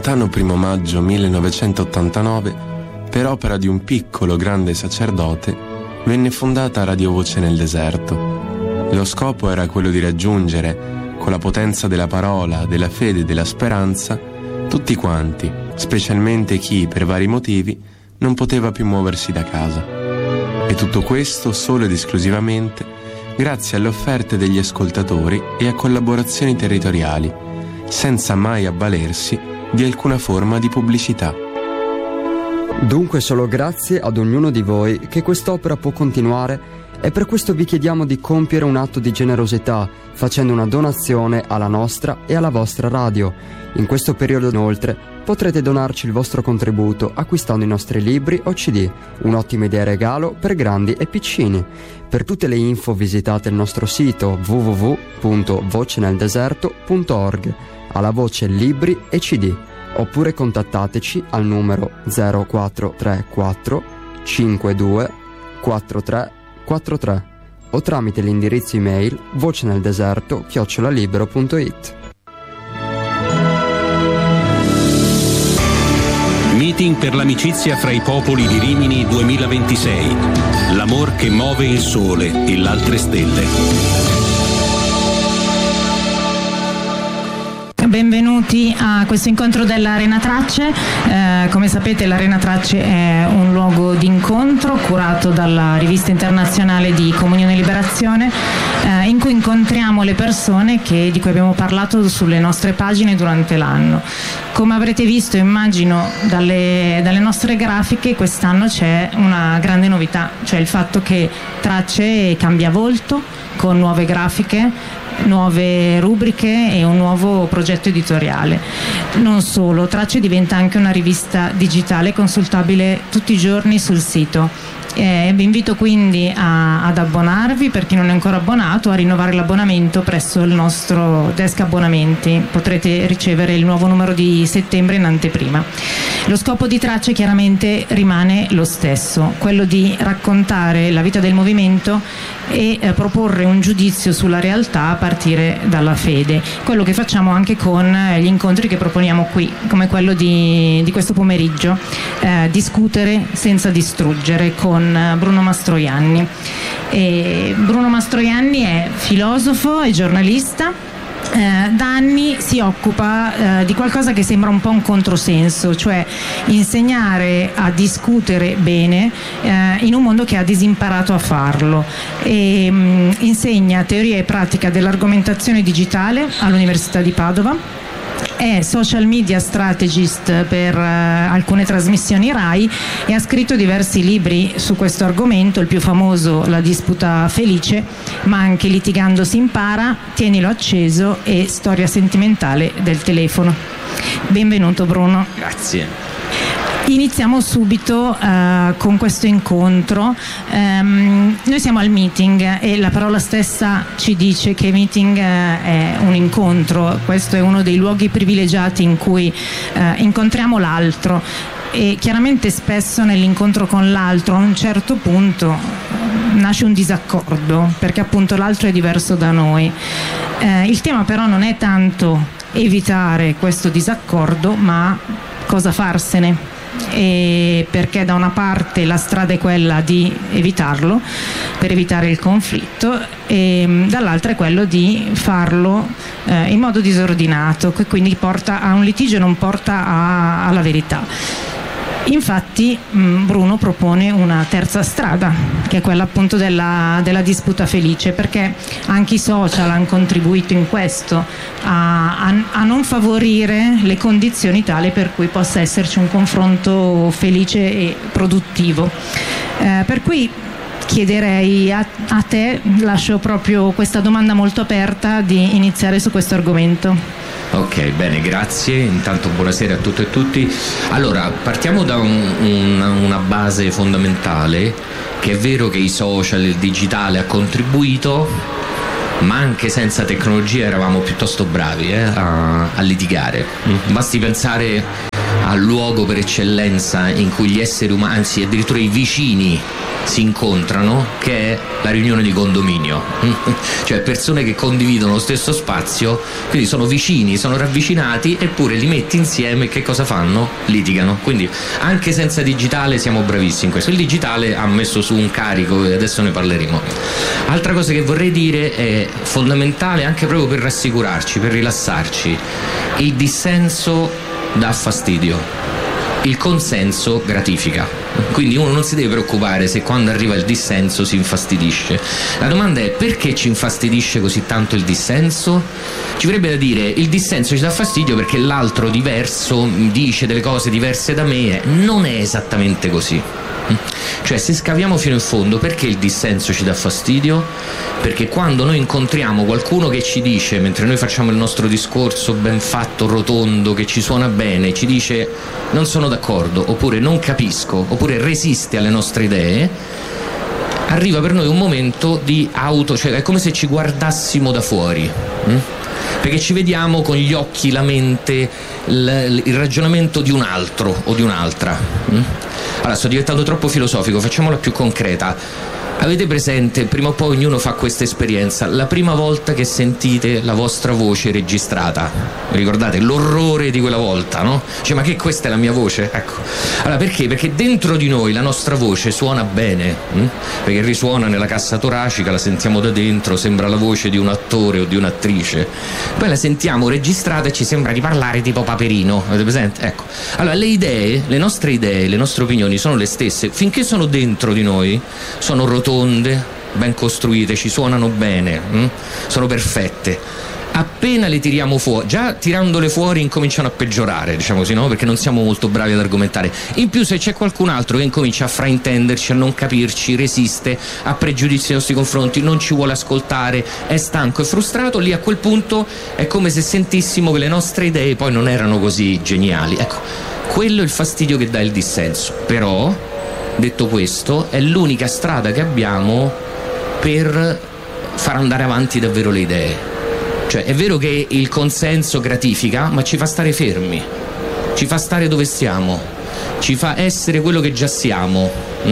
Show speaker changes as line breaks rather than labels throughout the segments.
lontano 1 maggio 1989, per opera di un piccolo grande sacerdote, venne fondata Radio Voce nel Deserto. Lo scopo era quello di raggiungere, con la potenza della parola, della fede e della speranza, tutti quanti, specialmente chi, per vari motivi, non poteva più muoversi da casa. E tutto questo solo ed esclusivamente grazie alle offerte degli ascoltatori e a collaborazioni territoriali, senza mai avvalersi di alcuna forma di pubblicità.
Dunque solo grazie ad ognuno di voi che quest'opera può continuare, e per questo vi chiediamo di compiere un atto di generosità facendo una donazione alla nostra e alla vostra radio. In questo periodo inoltre potrete donarci il vostro contributo acquistando i nostri libri o CD, un'ottima idea regalo per grandi e piccini. Per tutte le info visitate il nostro sito www.voceneldeserto.org, alla voce libri e CD, oppure contattateci al numero 0434 52 43 43 o tramite l'indirizzo email voceneldeserto@libero.it.
Meeting per l'amicizia fra i popoli di Rimini 2026. L'amor che muove il sole e l'altre stelle.
Benvenuti a questo incontro dell'Arena Tracce. Come sapete, l'Arena Tracce è un luogo di incontro curato dalla rivista internazionale di Comunione e Liberazione, in cui incontriamo le persone di cui abbiamo parlato sulle nostre pagine durante l'anno. Come avrete visto, immagino, dalle nostre grafiche, quest'anno c'è una grande novità, cioè il fatto che Tracce cambia volto con nuove grafiche, nuove rubriche e un nuovo progetto editoriale. Non solo, Tracce diventa anche una rivista digitale consultabile tutti i giorni sul sito. Vi invito quindi ad abbonarvi, per chi non è ancora abbonato, a rinnovare l'abbonamento presso il nostro desk abbonamenti. Potrete ricevere il nuovo numero di settembre in anteprima. Lo scopo di Tracce chiaramente rimane lo stesso, quello di raccontare la vita del movimento e proporre un giudizio sulla realtà a partire dalla fede. Quello che facciamo anche con gli incontri che proponiamo qui, come quello di questo pomeriggio, discutere senza distruggere, con Bruno Mastroianni. Bruno Mastroianni è filosofo e giornalista. Da anni si occupa di qualcosa che sembra un po' un controsenso, cioè insegnare a discutere bene in un mondo che ha disimparato a farlo, e insegna teoria e pratica dell'argomentazione digitale all'Università di Padova. È social media strategist per alcune trasmissioni RAI e ha scritto diversi libri su questo argomento, il più famoso La disputa felice, ma anche Litigando si impara, Tienilo acceso e Storia sentimentale del telefono. Benvenuto Bruno.
Grazie.
Iniziamo subito con questo incontro. Noi siamo al meeting e la parola stessa ci dice che meeting è un incontro. Questo è uno dei luoghi privilegiati in cui incontriamo l'altro, e chiaramente spesso nell'incontro con l'altro a un certo punto nasce un disaccordo, perché appunto l'altro è diverso da noi. Il tema però non è tanto evitare questo disaccordo, ma cosa farsene. E perché da una parte la strada è quella di evitarlo, per evitare il conflitto, e dall'altra è quello di farlo in modo disordinato, che quindi porta a un litigio e non porta alla verità. Infatti Bruno propone una terza strada, che è quella appunto della disputa felice, perché anche i social hanno contribuito in questo a non favorire le condizioni tali per cui possa esserci un confronto felice e produttivo. Per cui chiederei a te, lascio proprio questa domanda molto aperta, di iniziare su questo argomento.
Ok, bene, grazie. Intanto buonasera a tutte e tutti. Allora, partiamo da una base fondamentale, che è vero che i social, il digitale ha contribuito, ma anche senza tecnologia eravamo piuttosto bravi a litigare. Basti pensare al luogo per eccellenza in cui gli esseri umani, anzi addirittura i vicini, si incontrano, che è la riunione di condominio. Cioè persone che condividono lo stesso spazio, quindi sono vicini, sono ravvicinati, eppure li metti insieme e che cosa fanno? Litigano. Quindi anche senza digitale siamo bravissimi in questo. Il digitale ha messo su un carico e adesso ne parleremo. Altra cosa che vorrei dire è fondamentale anche proprio per rassicurarci, per rilassarci: il dissenso dà fastidio, il consenso gratifica. Quindi uno non si deve preoccupare se quando arriva il dissenso si infastidisce. La domanda è: perché ci infastidisce così tanto il dissenso? Ci verrebbe da dire: il dissenso ci dà fastidio perché l'altro diverso dice delle cose diverse da me. Non è esattamente così. Cioè, se scaviamo fino in fondo, perché il dissenso ci dà fastidio? Perché quando noi incontriamo qualcuno che ci dice, mentre noi facciamo il nostro discorso ben fatto, rotondo, che ci suona bene, ci dice non sono d'accordo, oppure non capisco, oppure resiste alle nostre idee, arriva per noi un momento di cioè è come se ci guardassimo da fuori, perché ci vediamo con gli occhi, la mente, il ragionamento di un altro o di un'altra. Allora, sto diventando troppo filosofico, facciamola più concreta. Avete presente, prima o poi ognuno fa questa esperienza, la prima volta che sentite la vostra voce registrata? Ricordate l'orrore di quella volta, no? Cioè, ma che questa è la mia voce? Ecco. Allora, perché? Perché dentro di noi la nostra voce suona bene, perché risuona nella cassa toracica, la sentiamo da dentro, sembra la voce di un attore o di un'attrice. Poi la sentiamo registrata e ci sembra di parlare tipo Paperino, avete presente? Ecco. Allora, le nostre idee, le nostre opinioni sono le stesse, finché sono dentro di noi, sono rotonde, ben costruite, ci suonano bene, sono perfette. Appena le tiriamo fuori, già tirandole fuori incominciano a peggiorare, diciamo così, no? Perché non siamo molto bravi ad argomentare. In più, se c'è qualcun altro che incomincia a fraintenderci, a non capirci, resiste, ha pregiudizi nei nostri confronti, non ci vuole ascoltare, è stanco e frustrato, lì a quel punto è come se sentissimo che le nostre idee poi non erano così geniali. Ecco, quello è il fastidio che dà il dissenso. Però, detto questo, è l'unica strada che abbiamo per far andare avanti davvero le idee. Cioè, è vero che il consenso gratifica, ma ci fa stare fermi, ci fa stare dove stiamo, ci fa essere quello che già siamo,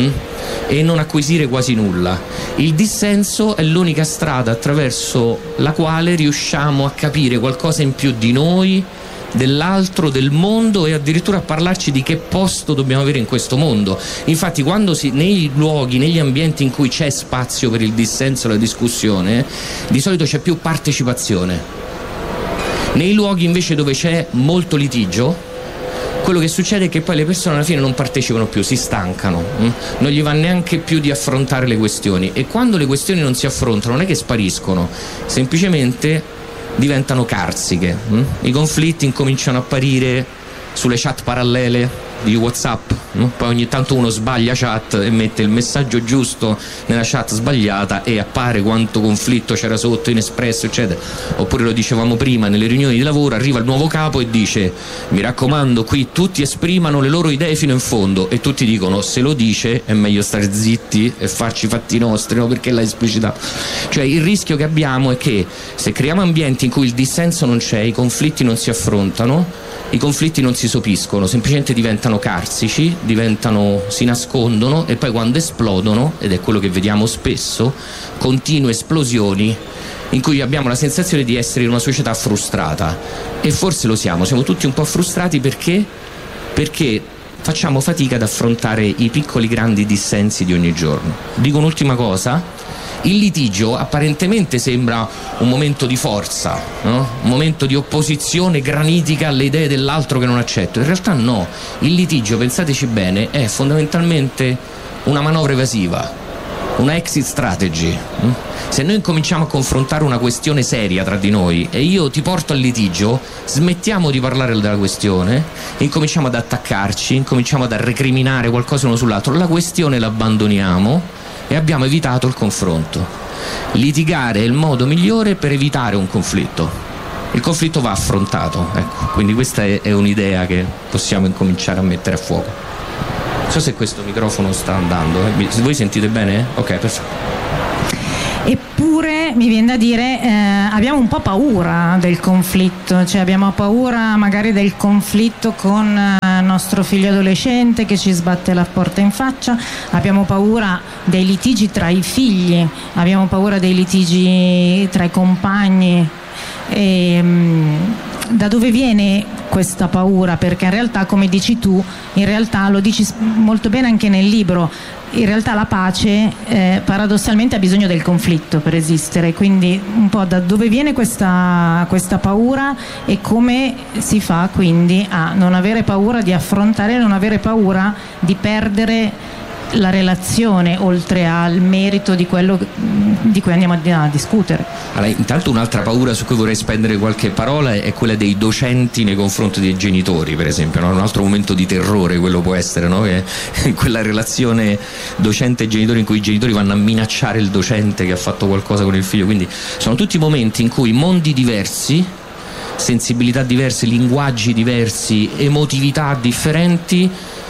e non acquisire quasi nulla. Il dissenso è l'unica strada attraverso la quale riusciamo a capire qualcosa in più di noi, dell'altro, del mondo, e addirittura a parlarci di che posto dobbiamo avere in questo mondo. Infatti, quando nei luoghi, negli ambienti in cui c'è spazio per il dissenso e la discussione, di solito c'è più partecipazione. Nei luoghi invece dove c'è molto litigio, quello che succede è che poi le persone alla fine non partecipano più, si stancano, non gli va neanche più di affrontare le questioni, e quando le questioni non si affrontano non è che spariscono, semplicemente diventano carsiche. I conflitti incominciano a apparire sulle chat parallele di WhatsApp, poi ogni tanto uno sbaglia chat e mette il messaggio giusto nella chat sbagliata e appare quanto conflitto c'era sotto, inespresso, eccetera. Oppure, lo dicevamo prima, nelle riunioni di lavoro arriva il nuovo capo e dice: mi raccomando, qui tutti esprimano le loro idee fino in fondo, e tutti dicono: se lo dice è meglio stare zitti e farci i fatti nostri, no? Perché l'ha esplicitato. Cioè, il rischio che abbiamo è che se creiamo ambienti in cui il dissenso non c'è, i conflitti non si affrontano, i conflitti non si sopiscono, semplicemente diventano carsici, si nascondono, e poi quando esplodono, ed è quello che vediamo spesso, continue esplosioni in cui abbiamo la sensazione di essere in una società frustrata. E forse lo siamo tutti un po' frustrati perché facciamo fatica ad affrontare i piccoli grandi dissensi di ogni giorno. Dico un'ultima cosa: il litigio apparentemente sembra un momento di forza, no? Un momento di opposizione granitica alle idee dell'altro che non accetto. In realtà no, il litigio, pensateci bene, è fondamentalmente una manovra evasiva, una exit strategy. Se noi incominciamo a confrontare una questione seria tra di noi e io ti porto al litigio, smettiamo di parlare della questione, incominciamo ad attaccarci, incominciamo ad recriminare qualcosa uno sull'altro, la questione l'abbandoniamo e abbiamo evitato il confronto. Litigare è il modo migliore per evitare un conflitto. Il conflitto va affrontato, ecco. Quindi questa è un'idea che possiamo incominciare a mettere a fuoco. Non so se questo microfono sta andando, Voi sentite bene? Ok, perfetto.
Eppure mi viene da dire abbiamo un po' paura del conflitto, cioè abbiamo paura magari del conflitto con nostro figlio adolescente che ci sbatte la porta in faccia, abbiamo paura dei litigi tra i figli, abbiamo paura dei litigi tra i compagni. Da dove viene questa paura? Perché in realtà, come dici tu, in realtà lo dici molto bene anche nel libro, in realtà la pace paradossalmente ha bisogno del conflitto per esistere, quindi un po' da dove viene questa paura e come si fa quindi a non avere paura di affrontare, non avere paura di perdere la relazione oltre al merito di quello di cui andiamo a discutere.
Allora, intanto un'altra paura su cui vorrei spendere qualche parola è quella dei docenti nei confronti dei genitori, per esempio, no? Un altro momento di terrore quello può essere, no? Quella relazione docente-genitore in cui i genitori vanno a minacciare il docente che ha fatto qualcosa con il figlio, quindi sono tutti momenti in cui mondi diversi, sensibilità diverse, linguaggi diversi, emotività differenti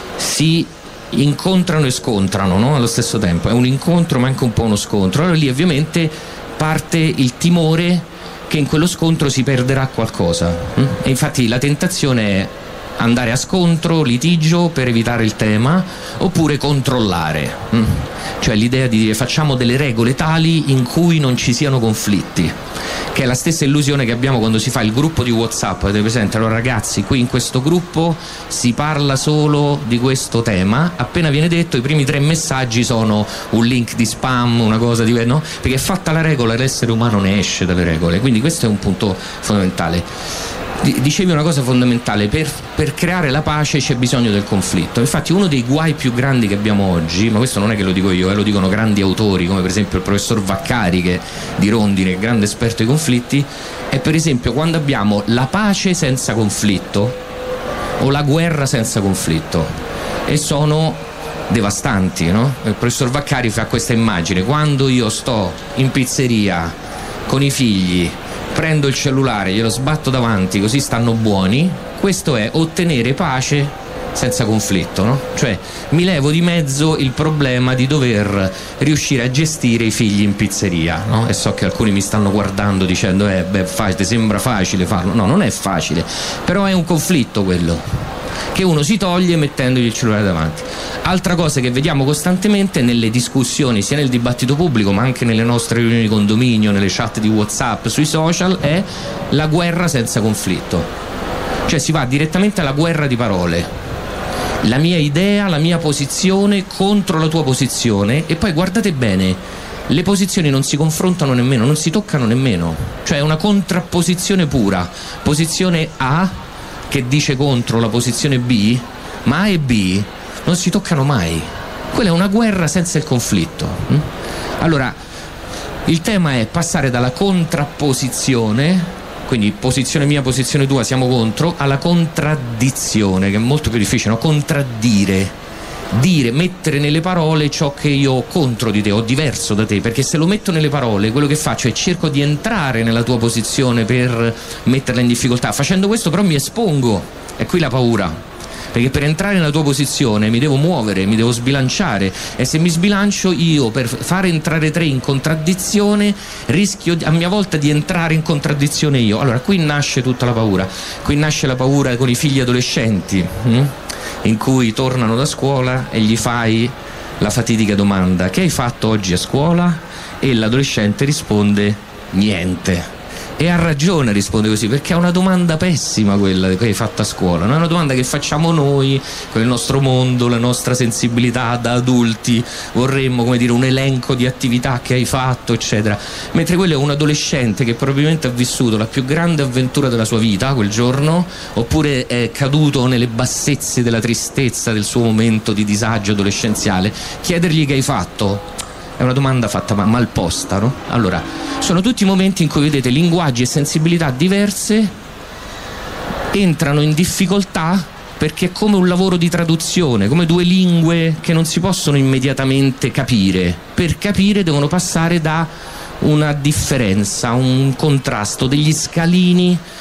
si incontrano e scontrano, no? Allo stesso tempo è un incontro ma anche un po' uno scontro. Allora lì ovviamente parte il timore che in quello scontro si perderà qualcosa, e infatti la tentazione è andare a scontro, litigio per evitare il tema, oppure controllare, cioè l'idea di dire facciamo delle regole tali in cui non ci siano conflitti, che è la stessa illusione che abbiamo quando si fa il gruppo di WhatsApp. Avete presente? Allora ragazzi, qui in questo gruppo si parla solo di questo tema, appena viene detto i primi 3 messaggi sono un link di spam, una cosa di no? Perché fatta la regola l'essere umano ne esce dalle regole, quindi questo è un punto fondamentale. Dicevi una cosa fondamentale, per creare la pace c'è bisogno del conflitto. Infatti uno dei guai più grandi che abbiamo oggi, ma questo non è che lo dico io, lo dicono grandi autori come per esempio il professor Vaccari di Rondine, grande esperto di conflitti, è per esempio quando abbiamo la pace senza conflitto o la guerra senza conflitto, e sono devastanti, no? Il professor Vaccari fa questa immagine: quando io sto in pizzeria con i figli, prendo il cellulare, glielo sbatto davanti così stanno buoni, questo è ottenere pace senza conflitto, no? Cioè mi levo di mezzo il problema di dover riuscire a gestire i figli in pizzeria, no? E so che alcuni mi stanno guardando dicendo ti sembra facile farlo. No, non è facile, però è un conflitto quello che uno si toglie mettendogli il cellulare davanti. Altra cosa che vediamo costantemente nelle discussioni, sia nel dibattito pubblico ma anche nelle nostre riunioni di condominio, nelle chat di WhatsApp, sui social, è la guerra senza conflitto. Cioè si va direttamente alla guerra di parole, la mia idea, la mia posizione contro la tua posizione, e poi guardate bene, le posizioni non si confrontano nemmeno, non si toccano nemmeno, cioè è una contrapposizione pura, posizione A che dice contro la posizione B, ma A e B non si toccano mai. Quella è una guerra senza il conflitto. Allora il tema è passare dalla contrapposizione, quindi posizione mia, posizione tua, siamo contro, alla contraddizione, che è molto più difficile, no? Contraddire, dire, mettere nelle parole ciò che io ho contro di te, ho diverso da te, perché se lo metto nelle parole quello che faccio è cerco di entrare nella tua posizione per metterla in difficoltà. Facendo questo però mi espongo, è qui la paura, perché per entrare nella tua posizione mi devo muovere, mi devo sbilanciare, e se mi sbilancio io per fare entrare 3 in contraddizione rischio a mia volta di entrare in contraddizione io. Allora qui nasce tutta la paura, qui nasce la paura con i figli adolescenti, in cui tornano da scuola e gli fai la fatidica domanda: che hai fatto oggi a scuola? E l'adolescente risponde: niente. E ha ragione, risponde così, perché è una domanda pessima quella che hai fatto a scuola, non è una domanda che facciamo noi con il nostro mondo, la nostra sensibilità da adulti, vorremmo, come dire, un elenco di attività che hai fatto eccetera, mentre quello è un adolescente che probabilmente ha vissuto la più grande avventura della sua vita quel giorno, oppure è caduto nelle bassezze della tristezza del suo momento di disagio adolescenziale. Chiedergli che hai fatto è una domanda fatta mal posta, no? Allora, sono tutti momenti in cui vedete linguaggi e sensibilità diverse entrano in difficoltà, perché è come un lavoro di traduzione, come 2 lingue che non si possono immediatamente capire. Per capire devono passare da una differenza, un contrasto, degli scalini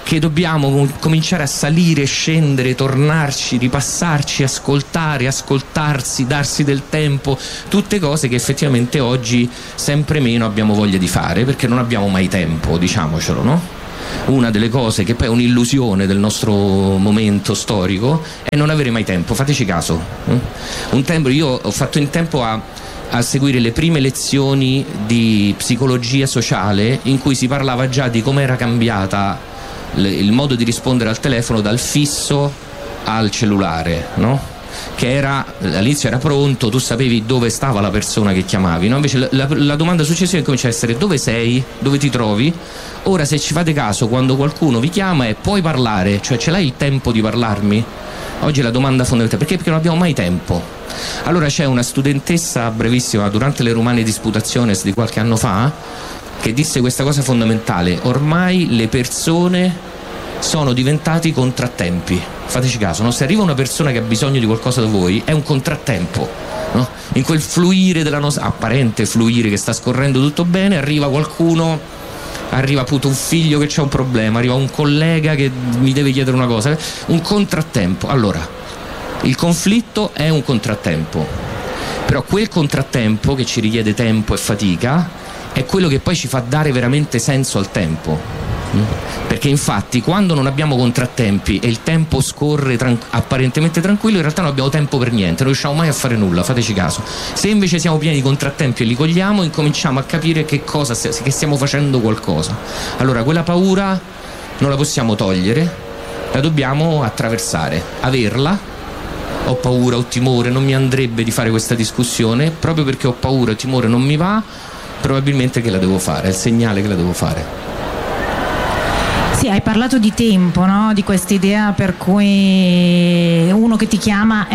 che dobbiamo cominciare a salire, scendere, tornarci, ripassarci, ascoltare, ascoltarsi, darsi del tempo, tutte cose che effettivamente oggi sempre meno abbiamo voglia di fare, perché non abbiamo mai tempo, diciamocelo, no? Una delle cose che poi è un'illusione del nostro momento storico è non avere mai tempo, fateci caso. Un tempo, io ho fatto in tempo a seguire le prime lezioni di psicologia sociale in cui si parlava già di come era cambiata il modo di rispondere al telefono dal fisso al cellulare, no? Che era, all'inizio era pronto, tu sapevi dove stava la persona che chiamavi, no? Invece la domanda successiva comincia a essere: dove sei? Dove ti trovi? Ora, se ci fate caso, quando qualcuno vi chiama è: puoi parlare? Cioè, ce l'hai il tempo di parlarmi? Oggi è la domanda fondamentale. Perché non abbiamo mai tempo. Allora c'è una studentessa brevissima durante le Rumane Disputationes di qualche anno fa che disse questa cosa fondamentale: ormai le persone sono diventati contrattempi. Fateci caso, no? Se arriva una persona che ha bisogno di qualcosa da voi, è un contrattempo, no? In quel fluire della nostra apparente fluire che sta scorrendo tutto bene, arriva qualcuno, arriva appunto un figlio che c'ha un problema, arriva un collega che mi deve chiedere una cosa, un contrattempo. Allora, il conflitto è un contrattempo, però quel contrattempo che ci richiede tempo e fatica è quello che poi ci fa dare veramente senso al tempo. Perché infatti quando non abbiamo contrattempi e il tempo scorre apparentemente tranquillo, in realtà non abbiamo tempo per niente, non riusciamo mai a fare nulla, fateci caso. Se invece siamo pieni di contrattempi e li cogliamo, incominciamo a capire che stiamo facendo qualcosa. Allora quella paura non la possiamo togliere, la dobbiamo attraversare, averla. Ho paura, ho timore, non mi andrebbe di fare questa discussione, proprio perché ho paura e timore non mi va, probabilmente che la devo fare, è il segnale che la devo fare.
Sì, hai parlato di tempo, no? Di questa idea per cui uno che ti chiama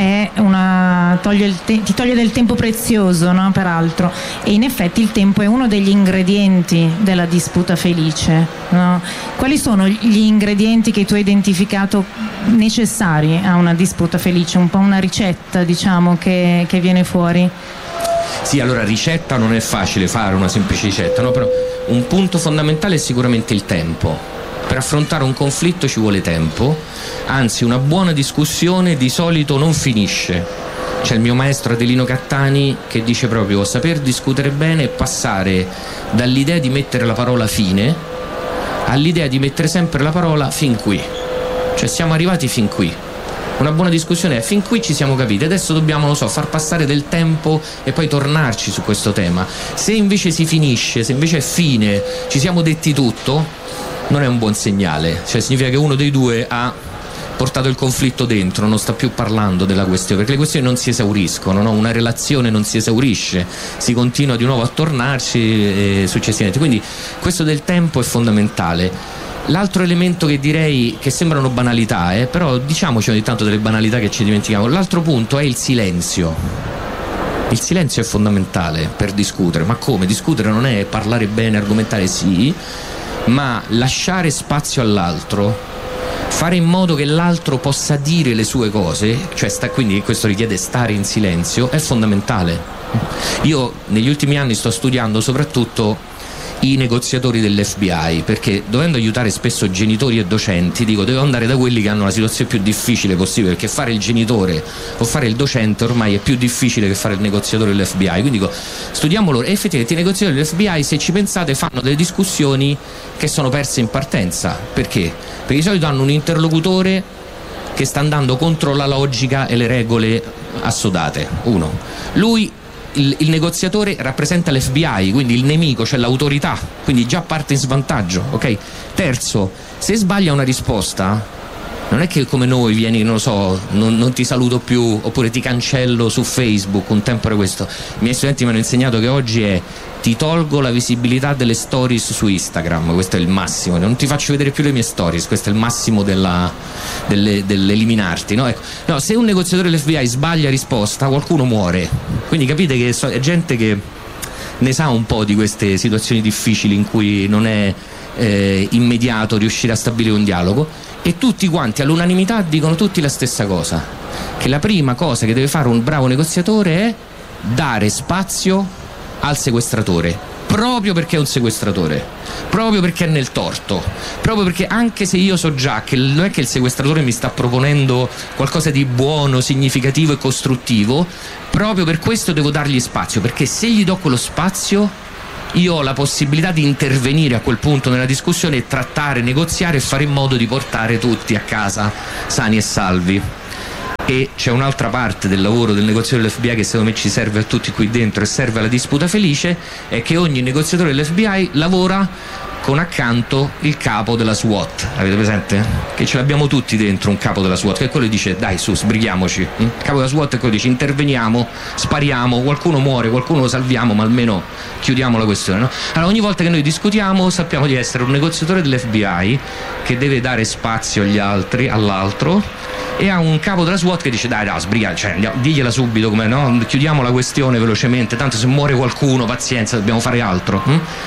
ti toglie del tempo prezioso, no? Peraltro, e in effetti il tempo è uno degli ingredienti della disputa felice, no? Quali sono gli ingredienti che tu hai identificato necessari a una disputa felice? Un po' una ricetta, diciamo, che viene fuori?
Sì, allora ricetta non è facile fare una semplice ricetta, no? Però un punto fondamentale è sicuramente il tempo. Per affrontare un conflitto ci vuole tempo, anzi una buona discussione di solito non finisce. C'è il mio maestro Adelino Cattani che dice proprio: saper discutere bene e passare dall'idea di mettere la parola fine all'idea di mettere sempre la parola fin qui. Cioè siamo arrivati fin qui. Una buona discussione è: fin qui ci siamo capiti, adesso dobbiamo, non so, far passare del tempo e poi tornarci su questo tema. Se invece si finisce, se invece è fine, ci siamo detti tutto, non è un buon segnale, cioè significa che uno dei due ha portato il conflitto dentro, non sta più parlando della questione, perché le questioni non si esauriscono, no? Una relazione non si esaurisce, si continua di nuovo a tornarci successivamente, quindi questo del tempo è fondamentale. L'altro elemento che direi, che sembrano banalità, però diciamoci ogni tanto delle banalità che ci dimentichiamo, l'altro punto è il silenzio. Il silenzio è fondamentale per discutere. Ma come? Discutere non è parlare bene, argomentare, sì, ma lasciare spazio all'altro, fare in modo che l'altro possa dire le sue cose, cioè quindi questo richiede stare in silenzio, è fondamentale. Io negli ultimi anni sto studiando soprattutto i negoziatori dell'FBI, perché dovendo aiutare spesso genitori e docenti, dico, devo andare da quelli che hanno la situazione più difficile possibile, perché fare il genitore o fare il docente ormai è più difficile che fare il negoziatore dell'FBI. Quindi dico, studiamo loro. E effettivamente i negoziatori dell'FBI, se ci pensate, fanno delle discussioni che sono perse in partenza. Perché? Perché di solito hanno un interlocutore che sta andando contro la logica e le regole assodate. Uno, lui, il negoziatore, rappresenta l'FBI, quindi il nemico, cioè l'autorità, quindi già parte in svantaggio, ok? Terzo, se sbaglia una risposta, non è che come noi vieni, non lo so, non ti saluto più, oppure ti cancello su Facebook. Un tempo era questo. I miei studenti mi hanno insegnato che oggi è: ti tolgo la visibilità delle stories su Instagram, questo è il massimo, non ti faccio vedere più le mie stories, questo è il massimo dell'eliminarti, no? Ecco. No, se un negoziatore dell'FBI sbaglia risposta, qualcuno muore. Quindi capite che è gente che ne sa un po' di queste situazioni difficili in cui non è immediato riuscire a stabilire un dialogo, e tutti quanti all'unanimità dicono tutti la stessa cosa, che la prima cosa che deve fare un bravo negoziatore è dare spazio al sequestratore, proprio perché è un sequestratore, proprio perché è nel torto, proprio perché anche se io so già che non è che il sequestratore mi sta proponendo qualcosa di buono, significativo e costruttivo, proprio per questo devo dargli spazio, perché se gli do quello spazio io ho la possibilità di intervenire a quel punto nella discussione e trattare, negoziare e fare in modo di portare tutti a casa sani e salvi. E c'è un'altra parte del lavoro del negoziatore dell'FBI che secondo me ci serve a tutti qui dentro e serve alla disputa felice, è che ogni negoziatore dell'FBI lavora con accanto il capo della SWAT. Avete presente? Che ce l'abbiamo tutti dentro un capo della SWAT, che è quello che dice dai su, sbrighiamoci. Il capo della SWAT è quello che dice interveniamo, spariamo, qualcuno muore, qualcuno lo salviamo, ma almeno chiudiamo la questione, no? Allora ogni volta che noi discutiamo sappiamo di essere un negoziatore dell'FBI che deve dare spazio agli altri, all'altro, e ha un capo della SWAT che dice dai sbrigate, cioè digliela subito, come no? Chiudiamo la questione velocemente, tanto se muore qualcuno pazienza, dobbiamo fare altro.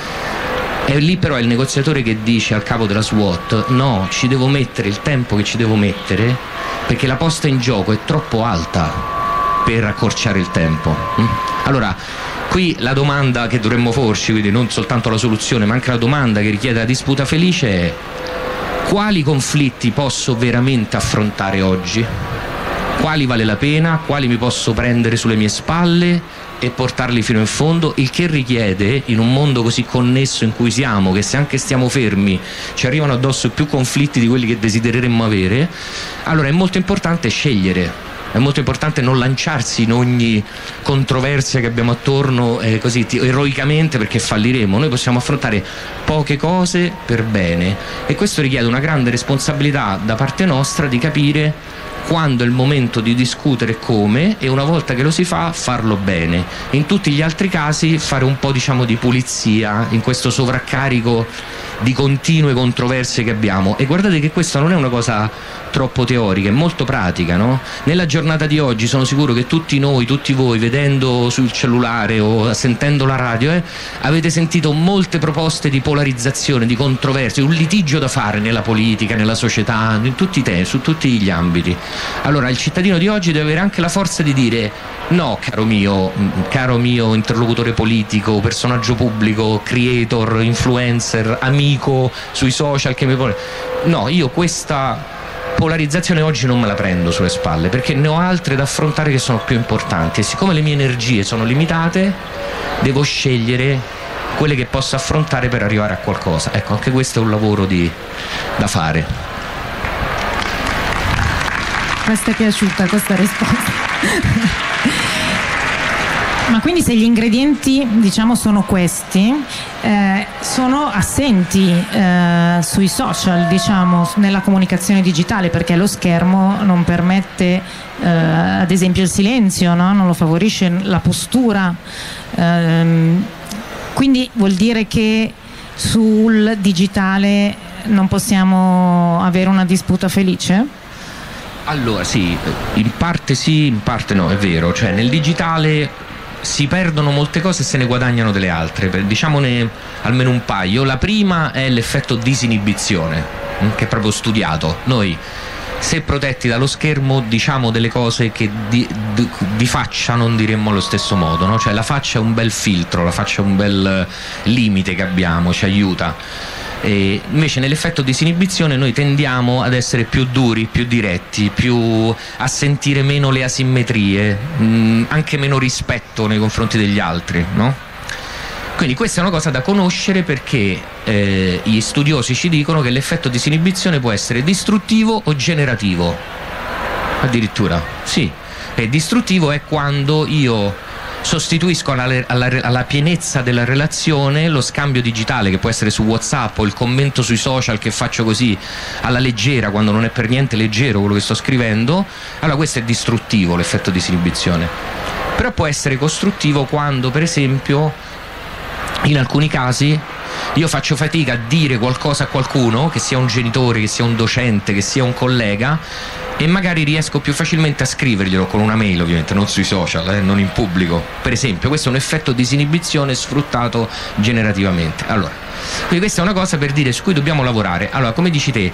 E lì però è il negoziatore che dice al capo della SWAT no, ci devo mettere il tempo che ci devo mettere perché la posta in gioco è troppo alta per accorciare il tempo. Allora qui la domanda che dovremmo porci, quindi non soltanto la soluzione ma anche la domanda che richiede la disputa felice è: quali conflitti posso veramente affrontare oggi? Quali vale la pena? Quali mi posso prendere sulle mie spalle e portarli fino in fondo? Il che richiede, in un mondo così connesso in cui siamo, che se anche stiamo fermi ci arrivano addosso più conflitti di quelli che desidereremmo avere, allora è molto importante scegliere. È molto importante non lanciarsi in ogni controversia che abbiamo attorno così eroicamente, perché falliremo. Noi possiamo affrontare poche cose per bene e questo richiede una grande responsabilità da parte nostra di capire quando è il momento di discutere come, e una volta che lo si fa farlo bene. In tutti gli altri casi fare un po' di pulizia in questo sovraccarico di continue controversie che abbiamo. E guardate che questa non è una cosa troppo teorica, è molto pratica, no? Nella giornata di oggi sono sicuro che tutti noi, tutti voi, vedendo sul cellulare o sentendo la radio, avete sentito molte proposte di polarizzazione, di controversie, un litigio da fare nella politica, nella società, in tutti i temi, su tutti gli ambiti. Allora il cittadino di oggi deve avere anche la forza di dire no, caro mio interlocutore politico, personaggio pubblico, creator, influencer, amico sui social che mi pone, no, io questa polarizzazione oggi non me la prendo sulle spalle perché ne ho altre da affrontare che sono più importanti, e siccome le mie energie sono limitate devo scegliere quelle che posso affrontare per arrivare a qualcosa. Ecco, anche questo è un lavoro da fare.
Questa è piaciuta, questa risposta. Ma quindi se gli ingredienti, diciamo, sono questi, sono assenti sui social, diciamo, nella comunicazione digitale, perché lo schermo non permette ad esempio il silenzio, no? Non lo favorisce, la postura, quindi vuol dire che sul digitale non possiamo avere una disputa felice?
Allora sì, in parte no, è vero, cioè nel digitale si perdono molte cose e se ne guadagnano delle altre, diciamone almeno un paio. La prima è l'effetto disinibizione, che è proprio studiato. Noi, se protetti dallo schermo, diciamo delle cose che di faccia non diremmo allo stesso modo, no? Cioè la faccia è un bel filtro, la faccia è un bel limite che abbiamo, ci aiuta. E invece nell'effetto disinibizione noi tendiamo ad essere più duri, più diretti, a sentire meno le asimmetrie, anche meno rispetto nei confronti degli altri, no? Quindi questa è una cosa da conoscere, perché gli studiosi ci dicono che l'effetto disinibizione può essere distruttivo o generativo. Addirittura, sì. E distruttivo è quando io sostituisco alla pienezza della relazione lo scambio digitale, che può essere su WhatsApp, o il commento sui social che faccio così alla leggera, quando non è per niente leggero quello che sto scrivendo. Allora questo è distruttivo, l'effetto disinibizione. Però può essere costruttivo quando, per esempio, in alcuni casi io faccio fatica a dire qualcosa a qualcuno, che sia un genitore, che sia un docente, che sia un collega, e magari riesco più facilmente a scriverglielo con una mail, ovviamente non sui social, non in pubblico, per esempio. Questo è un effetto disinibizione sfruttato generativamente. Allora, quindi questa è una cosa per dire su cui dobbiamo lavorare. Allora, come dici te,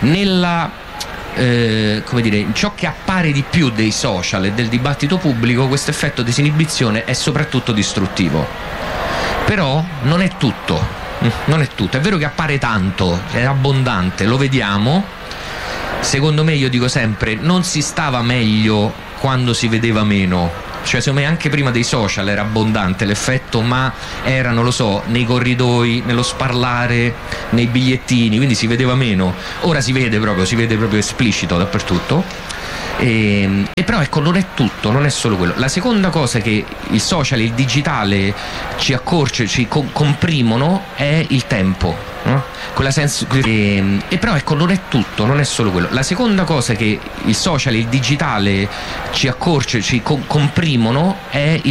ciò che appare di più dei social e del dibattito pubblico, questo effetto disinibizione è soprattutto distruttivo, Però non è tutto, è vero che appare tanto, è abbondante, lo vediamo. Secondo me, io dico sempre, non si stava meglio quando si vedeva meno. Cioè, secondo me anche prima dei social era abbondante l'effetto, ma era, non lo so, nei corridoi, nello sparlare, nei bigliettini, quindi si vedeva meno. Ora si vede proprio esplicito dappertutto. E però ecco, non è tutto, non è solo quello. La seconda cosa che il social, il digitale ci accorce, ci comprimono, è il tempo. E però ecco, non è tutto, non è solo quello. La seconda cosa che il social, il digitale ci accorce, ci comprimono, è